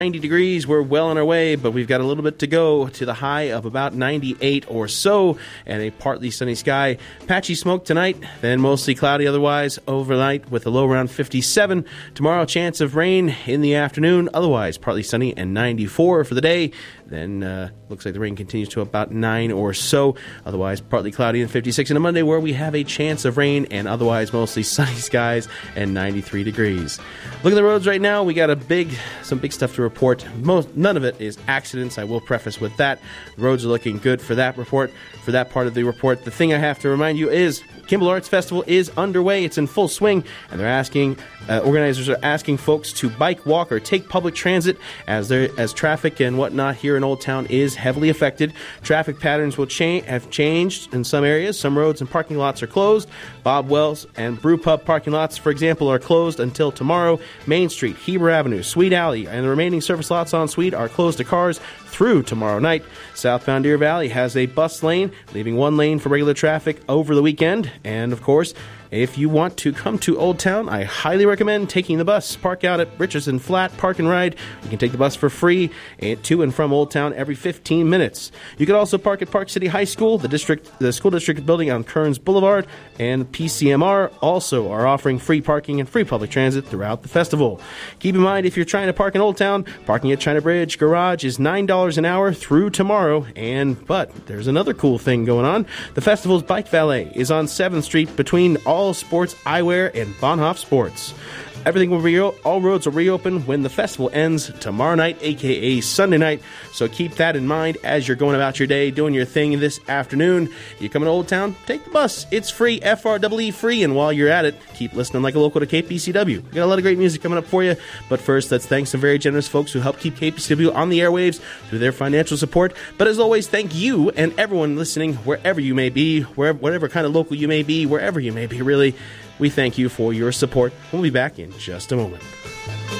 90 degrees. We're well on our way, but we've got a little bit to go to the high of about 98 or so, and a partly sunny sky. Patchy smoke tonight, then mostly cloudy otherwise overnight with a low around 57. Tomorrow, chance of rain in the afternoon, otherwise partly sunny and 94 for the day. Then looks like the rain continues to about 9 or so, otherwise partly cloudy and 56. And a Monday where we have a chance of rain and otherwise mostly sunny skies and 93 degrees. Look at the roads right now. We got some big stuff to report. None of it is accidents. I will preface with that. The roads are looking good for that report, for that part of the report. The thing I have to remind you is Kimball Arts Festival is underway. It's in full swing, and they're asking organizers are asking folks to bike, walk, or take public transit as traffic and whatnot here in Old Town is heavily affected. Traffic patterns will have changed in some areas. Some roads and parking lots are closed. Bob Wells and Brew Pub parking lots, for example, are closed until tomorrow. Main Street, Heber Avenue, Sweet Alley, and the remaining surface lots on Sweet are closed to cars through tomorrow night. Southbound Deer Valley has a bus lane, leaving one lane for regular traffic over the weekend. And, of course, if you want to come to Old Town, I highly recommend taking the bus. Park out at Richardson Flat Park and Ride. You can take the bus for free to and from Old Town every 15 minutes. You can also park at Park City High School, the school district building on Kearns Boulevard, and PCMR also are offering free parking and free public transit throughout the festival. Keep in mind, if you're trying to park in Old Town, parking at China Bridge Garage is $9 an hour through tomorrow. But there's another cool thing going on. The festival's bike valet is on 7th Street between All Sports Eyewear and Bonhoff Sports. All roads will reopen when the festival ends tomorrow night, aka Sunday night. So keep that in mind as you're going about your day, doing your thing this afternoon. You come to Old Town, take the bus. It's free, FREE free. And while you're at it, keep listening like a local to KPCW. We got a lot of great music coming up for you. But first, let's thank some very generous folks who help keep KPCW on the airwaves through their financial support. But as always, thank you and everyone listening, wherever you may be, whatever kind of local you may be, wherever you may be, really. We thank you for your support. We'll be back in just a moment.